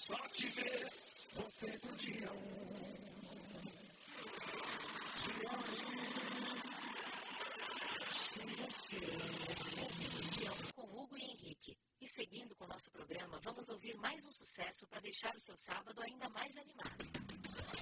Só te ver, voltei pro dia 1. Dia 1. Com Hugo e Henrique. E seguindo com o nosso programa, vamos ouvir mais um sucesso para deixar o seu sábado ainda mais animado.